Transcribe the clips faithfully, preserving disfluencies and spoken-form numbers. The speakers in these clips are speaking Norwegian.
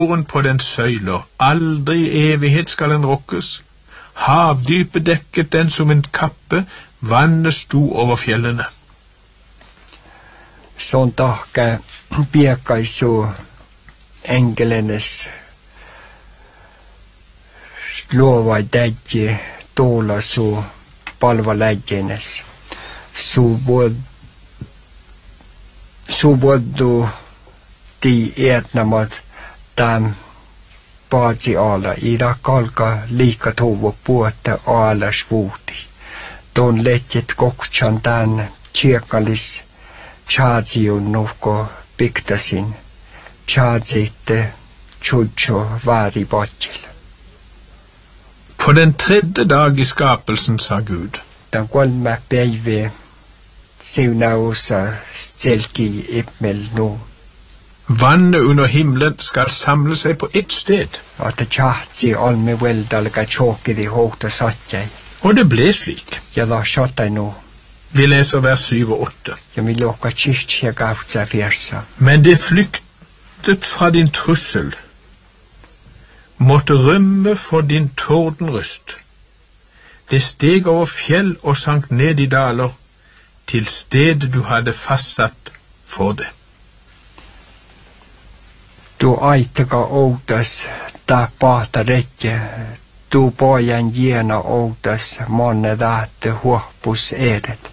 Jorden på den søyler, aldri i evighet skal den rokkes. Havdypet dekket den som en kappe, vannet sto over fjellene. Sånn tahka piekaisu engelenes luovai täggi tuolla su palvaläggenes. Su vuod su vuoddu ti etnamat tämän paatsi ala. Ida kalka liika tuvo puotta alas vuuti. Ton letjet kokchan tämän tsiekalis tjaatsiun nuhko piktasin. Tjaatsitte tjudjo vari potjil. På den tredje dag i skapelsen, sa Gud. Den kolme päivä siunausa selki immel nu. Vannet under himmelen skal samle seg på ett sted. At tjahtsi olme veldalga tjåkidi håta satjai. Og det ble slik. Ja la sjatai nu. Vi leser vers syv og åtte. Ja mi loka tjihtja gautsa versa. Men det flyktet fra din trussel, måtte rømme for din tordenrøst. Det steg over fjell og sank ned i daler, til stedet du hadde fastsatt for det. Du aitaka outas ta pahta rekke, du pojan jiena outas monne daatte huoppus edet.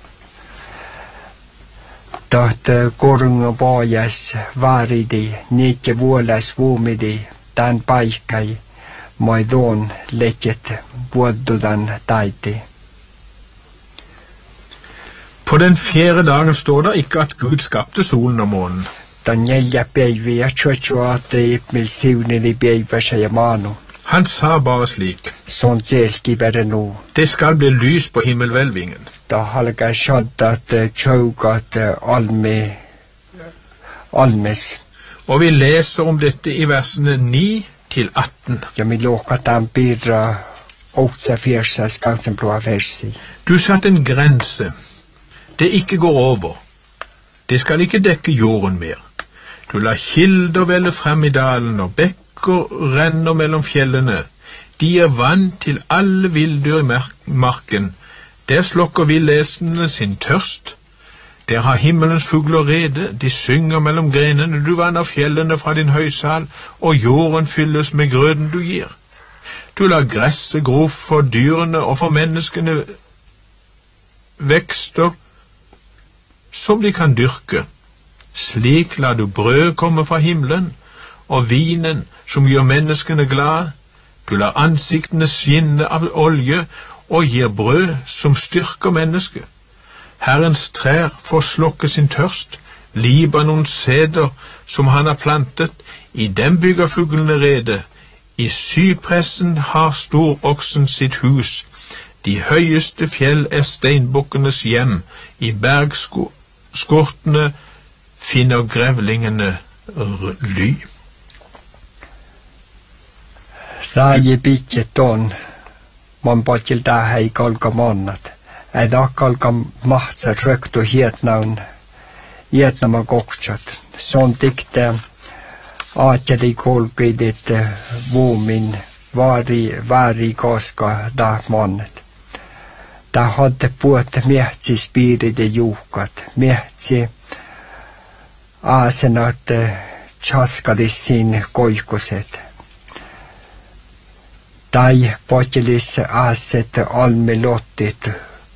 Tahte korunga pojas varidi, niikke vuolas vuumidi, tämän paikkai, moi tuon letjet vuoddudan taiti. På den fjerde dagen står det ikke at Gud skapte solen og månen. Den neljä päiviä tjotjoate ipmil siunili päivässä ja maanu. Han sa bare slik. Sånn selki bære nu. Det skal bli lys på himmelhvelvingen. Da halga sjaddat tjaugat alme, almes. Og vi leser om dette i versene ni til atten. Ja mi lokat han bidra åtsa fjersa skansen blåa versi. Du satt en grense. Det ikke går over. Det skal ikke dekke jorden mer. Du lar kilder velle frem i dalen, og bekker renner mellom fjellene. De er vann til alle villdyr i marken. Der slokker villesene sin tørst. Der har himmelens fugler rede, de synger mellom grenene, du vanner fjellene fra din høysal, og jorden fylles med grøden du gir. Du lar gresset gro for dyrene og for menneskene vekster som de kan dyrke. Slik lar du brød komme fra himmelen, og vinen som gjør menneskene glade. Du lar ansiktene skinne av olje, og gir brød som styrker mennesket. Herrens trær får slokke sin tørst, Libanons seder som han har plantet, i dem bygger fuglene rede. I sypressen har storoksen sitt hus. De høyeste fjell er steinbukkenes hjem, i bergskortene finner grevlingene ly. Raje pitjet on, man potil tähäi kalka mannat. Äda kalka mahtsa röktu hietnaun, hietnama koktsat. Son tikte aatjali kolkidit vuumin vaari, vaari koska da mannet. Da hadde puot miehtsi spiirid ja juukat. Miehtsi aasenat tjaskadis siin koikuset. Tai potilis aaset almelottit.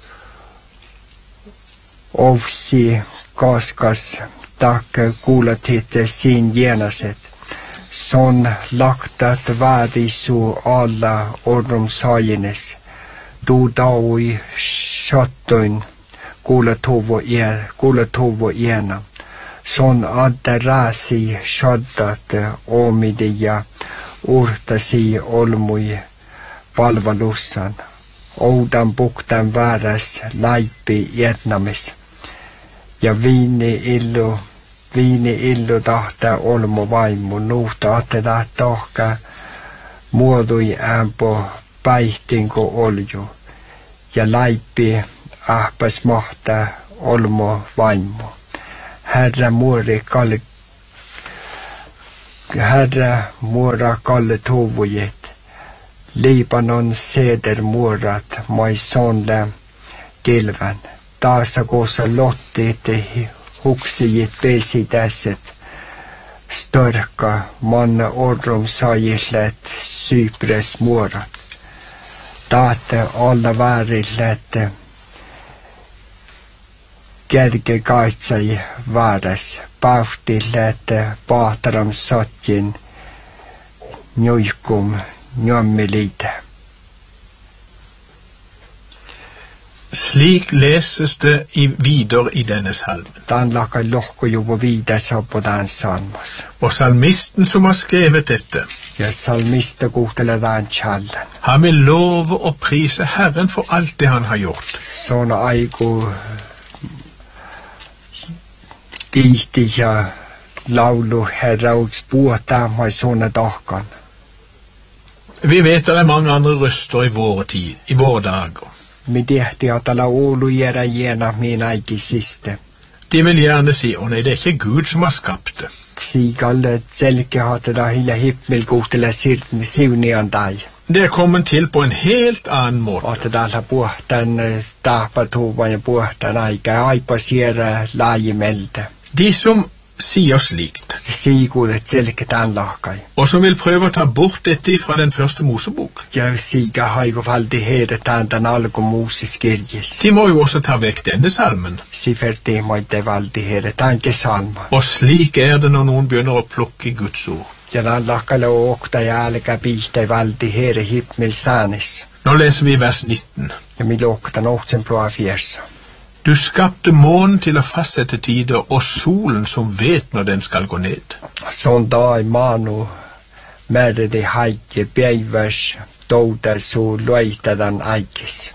Ovsi kaskas tak kuulatit siin jenaset. Son laktat vaadisu alla orrum saajines. Du daui shottoin kuulatuvo ie, kuulatuvo iena. Son adda raasi shaddat omidi ja urtasi olmui palvelussan. Oudan puktan vääräs laipi ietnamis. Ja viini illu, viini illu tahta olmu vaimu nuhta atte tahka muodui äänpo päihtinko olju. Ja laipi ahpas mahta olmu vaimu. Herra muori kal, Herra, muora kalle tovujet, Libanon seder muorat, maisonle kilven. Taasa koossa lottit, huksijit pesitäset, storka, manna orrum sajillet, Cypres muorat. Taate alla väärillet, kerge kaitsai vääräs, pauhtillet, paahtaram sotjin, njuikum, njommilide. Slik leses det i videre i denne salmen. Dan lakai lohko juvo viidesa på den salmas. Og salmisten som har skrevet dette, Ja salmista kuhtelee den challen. han vil love og prise Herren for alt det han har gjort. Såna aiku kiihti ja laulu herrauts puhutaan mai såna tahkan. Vi vet det er mange andre røster i våre tid, i våre dager. Me tehti atala Oulu jäädä jena min aiki siste. De vil gjerne si, å nei, det er ikke Gud som har skapt det. Sigalle selke hatela hille himmel kuhtele sirtni siunian tai. Det er kommet til på en helt annen måte. Atala puhtan tahpatuvan ja puhtan aika aipa siera laajimelde. De som sier slikt, Siikuudet selke tämän lahkai. og som vil prøve å ta bort dette fra den første Mosebok, Ja siga haiku valdi heidetään tän alkumuusis kirjis. de må jo også ta vekk denne salmen. Siferti moitte valdi heidetään kesalma. Og slik er det når noen begynner å plukke Guds ord. Ja tämän lahkalle okta ja älkä pihtei valdi heide himmel saanis. Nå leser vi vers nitten. Ja mi lokta nohtsen proa fiersa. Du skapte månen til å fastsette tider, og solen som vet når den skal gå ned. Sån dag manu märde haike päiväs touta su loitadan aikis.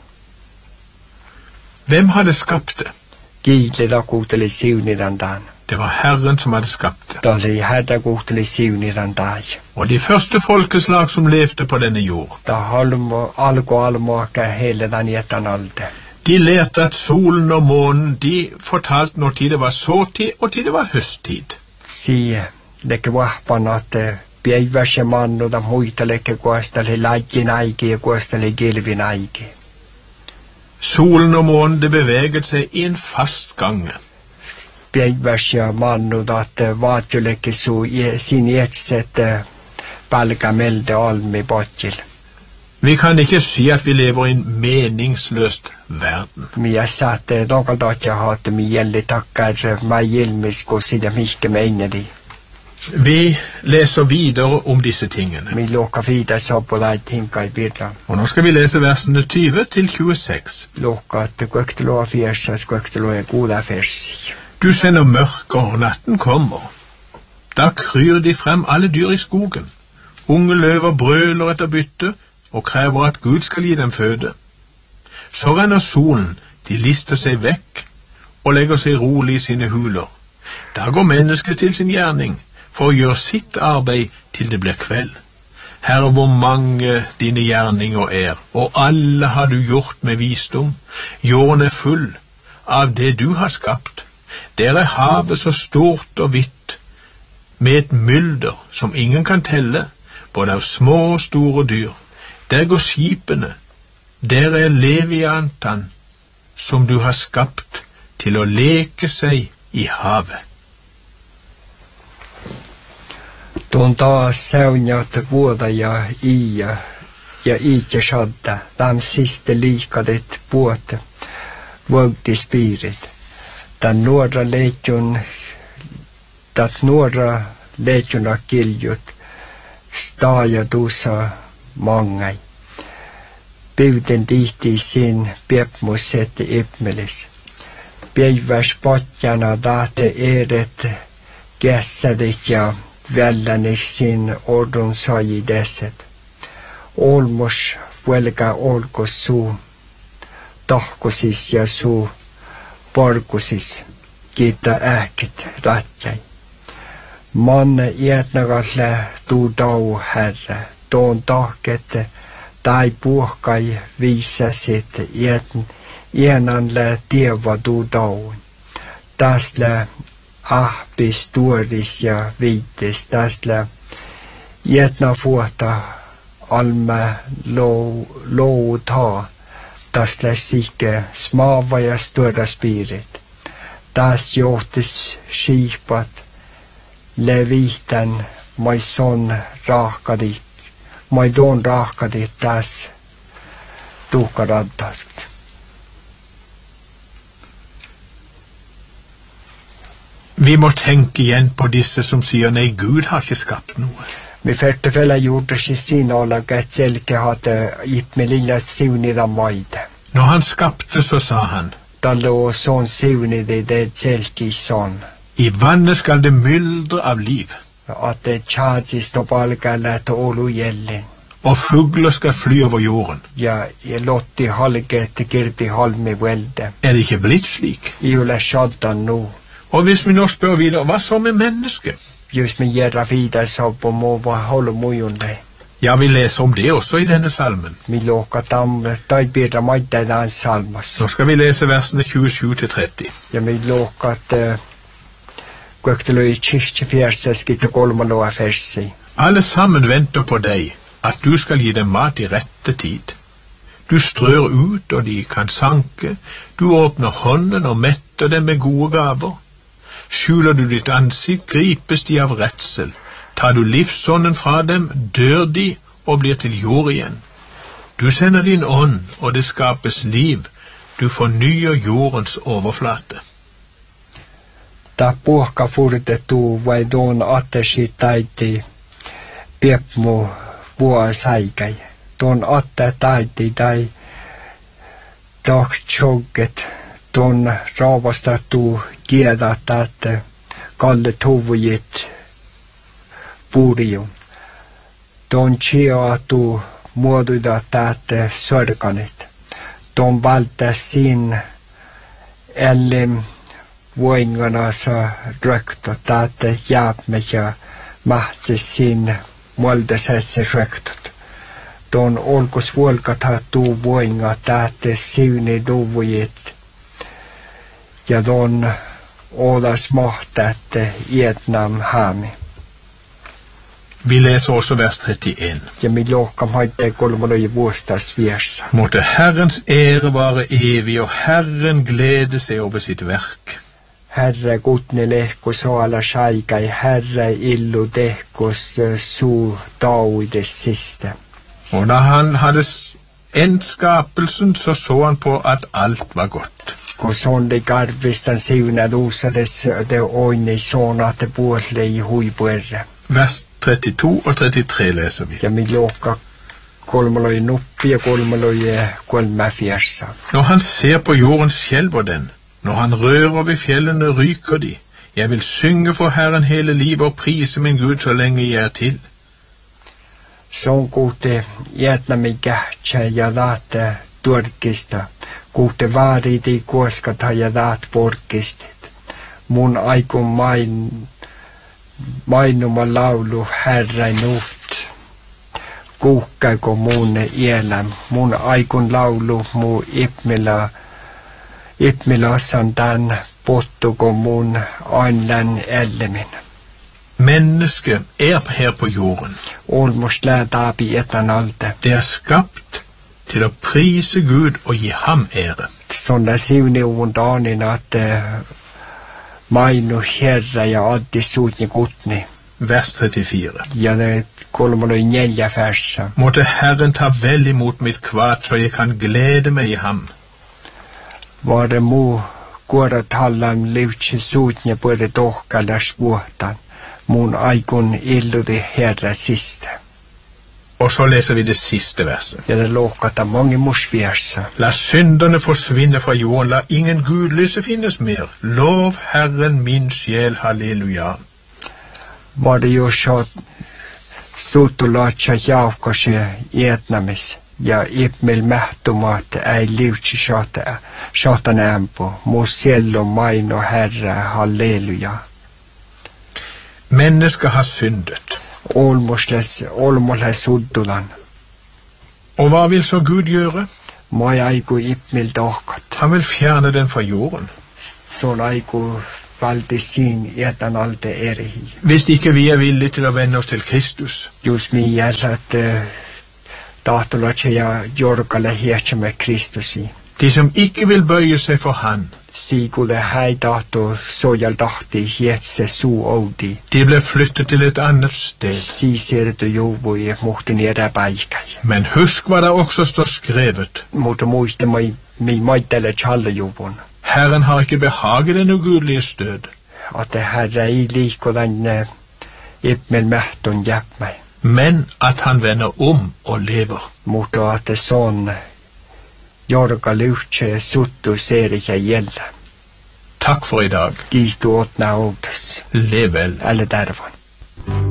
Hvem hadde skapt det? Kiile da kuuteli siunidan dan. Det var Herren som hadde skapt det. Tali härda kuuteli siunidan tai. Og de første folkeslag som levde på denne jord, Ta halmo alku almoaka hele dan jätan alde. de lærte at solen og månen, de fortalte når tid det var såtid, og tid det var høsttid. Sie leke vahpan at päiväs ja mannu da muita leke kuosteli lajin aiki ja kuosteli kilvin aiki. Solen og månen, det beveget seg i en fast gange. Päiväs ja mannu da at vaatjuleke su sin jetset palkamelde almi potjil. Vi kan ikke si at vi lever i en meningsløst verden. Minä saatte donkaltaatja haatte mi jälli takkar mai ilmis kun sitä mihke meinedi. Vi leser videre om disse tingene. Mi luokka viida soppulait hinkai virran. Og nå skal vi lese versene tyve til tjueseks. Luokka että kuektelua fiersas kuektelua ja kuuda fersi. Du sender mørker, og natten kommer. Da kryr de frem alle dyr i skogen. Unge løver brøler etter bytte, og krever at Gud skal gi dem føde. Så renner solen, de lister seg vekk, og legger seg rolig i sine huler. Da går mennesket til sin gjerning, for å gjøre sitt arbeid til det blir kveld. Herre, hvor mange dine gjerninger er, og alle har du gjort med visdom. Jorden er full av det du har skapt. Der er havet så stort og vidt, med et mylder som ingen kan telle, både av små og store dyr. Der går skipene, der er Leviatan, som du har skapt til å leke seg i havet. Tuon taas säunjat vuoda ja iä ja iitja shadda. Tämän siste liikadet vuote vuotispiirit. Tän nuora leitjun, tät nuora leitjuna kiljut staaja tuussa mangai. Pyyten tihti sin piepmusset ipmelis. Päiväs potjana tahte eret kässädet ja vällänis sin ordun sajideset. Olmos vuelga olkos suu, tahkosis ja suu porkusis, kiitä ähkit ratjai. Manne iätnagalle tuu tau herre, tuon tahket tai puhkai viisasit iätn iänanle tieva tuu tauun. Täsle ahpis tuoris ja viitis, täsle Jedna vuotta alme lou, louta, tas läsike smaava ja stora spirit. Tas johtis skipat levitan maison rahkadit. Maidon rahkadit tas tuhkaraddat. Vi må tenke igjen på disse som sier nei, Gud har ikke skapt noe. Vi färte väl gjort oss i sinålaga ett selke hade gitt med lilla siunida maide. Når han skapte, så sa han, Da lå sån siunide det selke i sån. i vannet skal det myldre av liv, Att det tjadsis to palkalle to olu jellin. og fugler skal fly over jorden. Ja i lotti halge til kirti halmi velde. Er det ikke blitt slik? I ole shaddan nu. Og hvis vi nå spør videre, hva så med mennesket? Just med gjerra vida så på må va holo mujunde. Ja, vi leser om det også i denne salmen. Mi loka tam tai birra maidda dan salmas. Nå skal vi lese versene tjuesju til tretti. Ja mi loka at Göktelo i kyrkje fjerses gitte kolmaloa fersi. Alle sammen venter på deg, at du skal gi dem mat i rette tid. Du strør ut, og de kan sanke. Du åpner hånden og metter dem med gode gaver. Skjuler du ditt ansikt, gripes de av redsel. Tar du livsånden fra dem, dør de og blir til jord igjen. Du sender din ånd, og det skapes liv. Du fornyer jordens overflate. Da puhka furtettu vai don attesi taiti piepmu vuosaikai. Don atte taiti tai dagsjogget. Don raavastattu kiedat att kalle tuvujit purjun. Don chiatu muodudat att sörkanit. Don valta sin ellim voingana sa röktot att jäpme ja mahtsi sin muoldesesse röktot. Don olkos vuolkata tuu voingat att siuni tuvujit. Ja don ådas mahta att Vietnam hami. Vi leser også vers trettien. Ja mi lohkam haitte kolmoloje vuostas viersa. Måtte Herrens ære vare evig, og Herren glede seg over sitt verk. Herre gutne lehkos ala shaikai, Herre illu tehkos su dauides siste. Og da han hadde endt skapelsen, så så han på at alt var godt. Kun sonde karvistan siunad usades det oine sona te puolle i huipuerre. Vers trettito og trettitre leser vi. Ja mi lohka kolmoloje nuppi ja kolmoloje kolme fjersa. Når han ser på jorden, skjelver den. Når han rører ved fjellene, ryker de. Jeg vil synge for Herren hele livet og prise min Gud så lenge jeg er til. Son kuute Vietnamin kähtsä ja laate turkista. Kuute vaariti kuoskata ja laat porkistit. Mun aikun main, mainuma laulu Herra nuht. Kuhkaiko mun ielän. Mun aikun laulu mu ipmila. Ipmilassan tän pottuko mun ainlän ellemin. Mennesket er her på jorden. Olmos lätaapi etan alte. Det er skapt til å prise Gud og gi ham ære. Sånne siuniuvun daanin, at mainu herra ja addi suutni kutni. Vers trettifire. Ja det kolmoloi neljä versa. Måtte Herren ta vel imot mitt kvat, så jeg kan glede meg i ham. Var det mu kuorat hallam livtsi suutni puoli tohkalas vuotan. Mun aikun illudi herra siste. Og så leser vi det siste verset. Ja det lohkata mange musviersa. La synderne forsvinne fra jorden, la ingen gudlyse finnes mer. Lov Herren min sjel, halleluja. Var det jo så suutulatsa jaukasi Vietnamis. Ja ipmil mähtumat ei livtsi satan ämpo. Mu siello maino herra, halleluja. Mennesket har syndet. Olmosles, olmosles suddulan. Og hva vil så Gud gjøre? Mai aiku ipmil tohkat. Han vil fjerne den fra jorden. Sån aiku valde sin etan alde erihi. Hvis ikke vi er villige til å vende oss til Kristus, Jos mi jällat tahtolotse ja jorkalle hietse med Kristusi. de som ikke vil bøye seg for Han, Siikulle häi tahto sojal tahti hietse suu oudi. de ble flyttet til et annet sted. Si siirty juuvui muhtin edä päikäi. Men husk hva det også står skrevet. Mutta muista mai mi maittele challejuvun. Herren har ikke behaget den ugudeliges død, At herra ei liikko tänne ippmel mähtun jäpmäi. men at han vender om og lever. Mutta at son jorka lyhtse suttu seerikä jällä. Takk for i dag. Kiitu otna outas. Lev vel. Alle tervan.